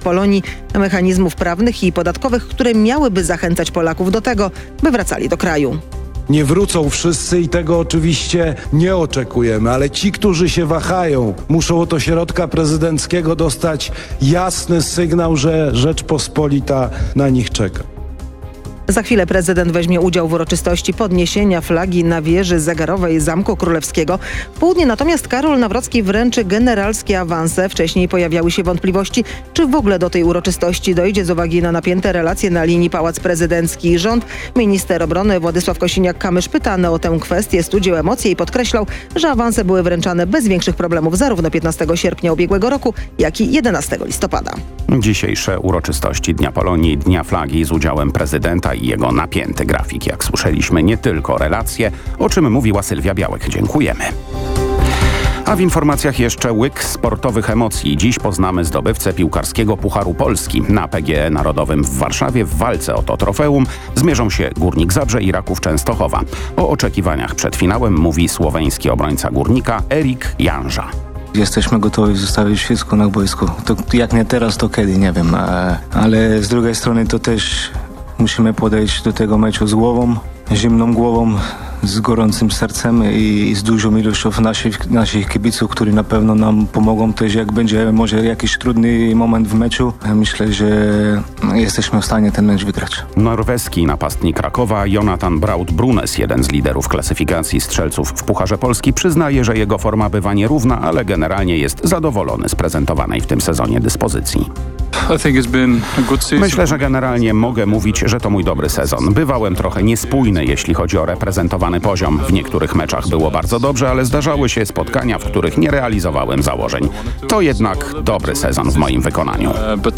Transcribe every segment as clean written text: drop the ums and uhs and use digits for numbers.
Polonii mechanizmów prawnych i podatkowych, które miałyby zachęcać Polaków do tego, by wracali do kraju. Nie wrócą wszyscy i tego oczywiście nie oczekujemy, ale ci, którzy się wahają, muszą od ośrodka prezydenckiego dostać jasny sygnał, że Rzeczpospolita na nich czeka. Za chwilę prezydent weźmie udział w uroczystości podniesienia flagi na wieży zegarowej Zamku Królewskiego. W południe natomiast Karol Nawrocki wręczy generalskie awanse. Wcześniej pojawiały się wątpliwości, czy w ogóle do tej uroczystości dojdzie z uwagi na napięte relacje na linii Pałac Prezydencki i rząd. Minister obrony Władysław Kosiniak-Kamysz pytany o tę kwestię studził emocje i podkreślał, że awanse były wręczane bez większych problemów zarówno 15 sierpnia ubiegłego roku, jak i 11 listopada. Dzisiejsze uroczystości Dnia Polonii, Dnia Flagi z udziałem prezydenta i jego napięty grafik. Jak słyszeliśmy, nie tylko relacje, o czym mówiła Sylwia Białek. Dziękujemy. A w informacjach jeszcze łyk sportowych emocji. Dziś poznamy zdobywcę piłkarskiego Pucharu Polski. Na PGE Narodowym w Warszawie w walce o to trofeum zmierzą się Górnik Zabrze i Raków Częstochowa. O oczekiwaniach przed finałem mówi słoweński obrońca Górnika Erik Janża. Jesteśmy gotowi zostawić wszystko na boisku. To jak nie teraz, to kiedy, nie wiem. Ale z drugiej strony to też musimy podejść do tego meczu z głową, zimną głową, z gorącym sercem i z dużą ilością naszych kibiców, którzy na pewno nam pomogą też, jak będzie może jakiś trudny moment w meczu. Myślę, że jesteśmy w stanie ten mecz wygrać. Norweski napastnik Krakowa Jonathan Braut-Brunes, jeden z liderów klasyfikacji strzelców w Pucharze Polski, przyznaje, że jego forma bywa nierówna, ale generalnie jest zadowolony z prezentowanej w tym sezonie dyspozycji. Myślę, że generalnie mogę mówić, że to mój dobry sezon. Bywałem trochę niespójny, jeśli chodzi o reprezentowany poziom. W niektórych meczach było bardzo dobrze, ale zdarzały się spotkania, w których nie realizowałem założeń. To jednak dobry sezon w moim wykonaniu.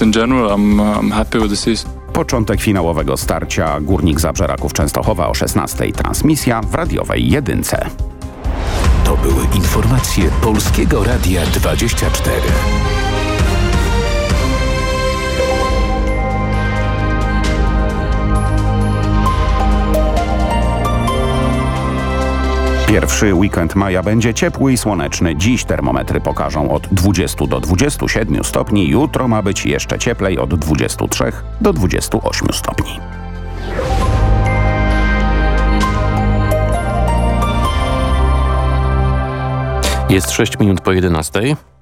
Początek finałowego starcia Górnik Zabrze Raków Częstochowa o 16:00. Transmisja w radiowej Jedynce. To były informacje Polskiego Radia 24. Pierwszy weekend maja będzie ciepły i słoneczny. Dziś termometry pokażą od 20 do 27 stopni. Jutro ma być jeszcze cieplej od 23 do 28 stopni. Jest 6 minut po 11:00.